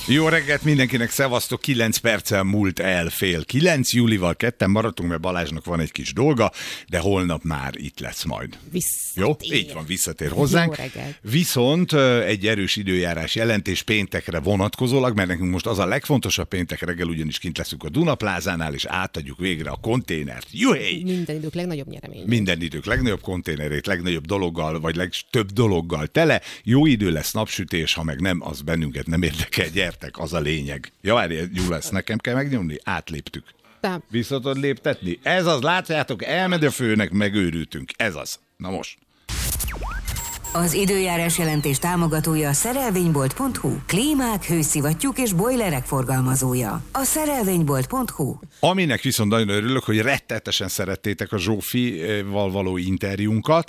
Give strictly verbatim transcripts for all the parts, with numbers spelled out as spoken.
Jó reggelt mindenkinek, szevasztok, kilenc perccel múlt el fél kilenc, Júlival ketten maradtunk, mert Balázsnak van egy kis dolga, de holnap már itt lesz majd. Visszatér. Jó? Így van, visszatér hozzánk. Viszont egy erős időjárás jelentés péntekre vonatkozólag, mert nekünk most az a legfontosabb, péntek reggel ugyanis kint leszünk a Dunaplázánál, és átadjuk végre a konténert. Juhé! Minden idők legnagyobb nyeremény. Minden idők legnagyobb konténerét, legnagyobb dologgal, vagy legtöbb dologgal tele. Jó idő lesz, napsütés, ha meg nem, az bennünket nem érdekel, gyertek, az a lényeg. Ja, várj, Gyula, ezt nekem kell megnyomni? Átléptük. Tám. Vissza tudod léptetni? Ez az, látjátok, elmegy a főnek, megőrültünk. Ez az. Na most. Az időjárás jelentés támogatója a szerelvénybolt pont hu. Klímák, hőszivattyúk és bojlerek forgalmazója. A szerelvénybolt pont hu. Aminek viszont nagyon örülök, hogy rettetesen szerettétek a Zsófival való interjúnkat,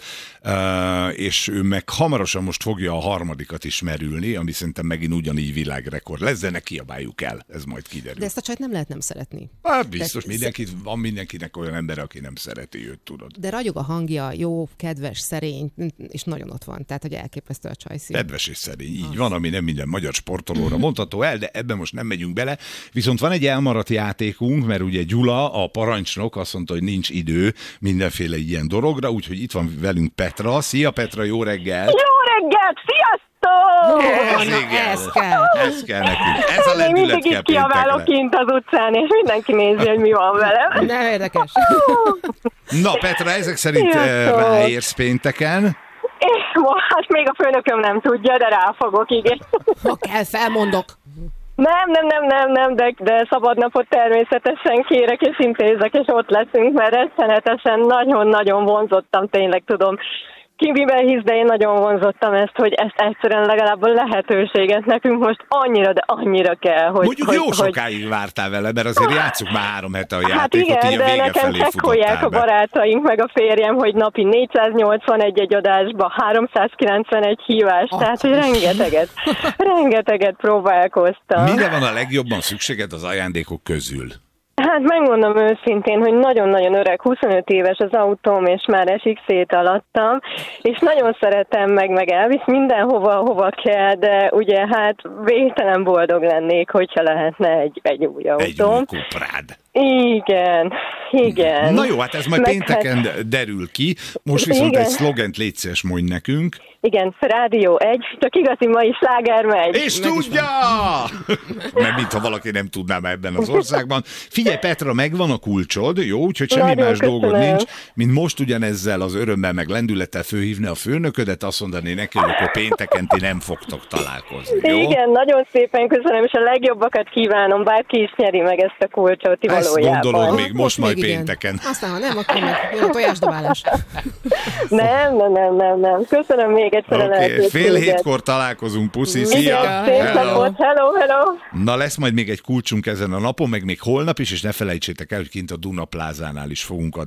és ő meg hamarosan most fogja a harmadikat is merülni, ami szerintem megint ugyanígy világrekord lesz, de ne kiabáljuk el, ez majd kiderül. De ezt a csajt nem lehet nem szeretni. Hát biztos, de mindenki, van mindenkinek olyan ember, aki nem szereti őt, tudod. De ragyog a hangja, jó, kedves, szerény, és nagyon ott van. Tehát, hogy elképesztő a csajszín. Kedves és szerény, így az. Van, ami nem minden magyar sportolóra mondható el, de ebben most nem megyünk bele. Viszont van egy elmaradt játékunk, mert ugye Gyula, a parancsnok azt mondta, hogy nincs idő mindenféle ilyen dologra, úgyhogy itt van velünk Petra. Szia Petra, jó reggelt! Jó reggelt, sziasztok! Ez, igen, ez kell. Ez kell nekünk. Ez a Még lendület mindig kell itt kiabálok péntekre. kint az utcán, és mindenki nézi, hogy mi van velem. Nem érdekes. Na Petra, ezek szerint Sziasztok. ráérsz pénteken. És most még a főnököm nem tudja, de ráfogok, igen. Ha kell, felmondok. Nem, nem, nem, nem, nem, de, de szabadnapot természetesen kérek és intézek, és ott leszünk, mert rettenetesen nagyon-nagyon vonzottam, tényleg tudom. Ki miben hisz, de én nagyon vonzottam ezt, hogy ezt egyszerűen legalább a lehetőséget nekünk most annyira, de annyira kell, hogy... Mondjuk hogy, jó hogy... sokáig vártál vele, mert azért játsszuk már három hete a játékot, Hát igen, így a de vége nekem felé csekkolják futottál a be. barátaink meg a férjem, hogy napi négyszáznyolcvanegy egy adásba, háromszázkilencvenegy hívás, Ah. tehát hogy rengeteget, rengeteget próbálkoztam. Mire van a legjobban szükséged az ajándékok közül? Hát megmondom őszintén, hogy nagyon-nagyon öreg, huszonöt éves az autóm, és már esik szét alattam, és nagyon szeretem meg, meg elvisz mindenhova, hova kell, de ugye hát végtelen boldog lennék, hogyha lehetne egy, egy új autóm. Egy új Cuprád. Igen, igen. Na jó, hát ez majd Meg pénteken hát- derül ki. Most viszont Igen. egy szlogent légy szíves, mondj nekünk. Igen, Rádió egy, csak igazi mai sláger megy. És tudja! Mert mintha valaki nem tudná már ebben az országban. Figyelj Petra, megvan a kulcsod, jó? Úgyhogy semmi Nagyon más köszönöm. dolgod nincs, mint most ugyanezzel az örömmel meg lendülettel fölhívni a főnöködet, azt mondani neki, hogy akkor pénteken ti nem fogtok találkozni, jó? Igen, nagyon szépen köszönöm, és a legjobbakat kívánom, bárki is nyeri meg ezt a kulcsot ti Ezt valójában. gondolod még most majd még igen. pénteken. Aztán, ha nem, akkor meg jön a tojásdobálás. Nem, nem, nem, nem, nem. Köszönöm még egyszer a Oké, lehetőséget. fél hétkor találkozunk, puszi, szia! Igen, szép Hello. napot, hello, hello! Na lesz majd még egy kulcsunk ezen a napon, meg még holnap is, és ne felejtsétek el, hogy kint a Dunaplázánál is fogunk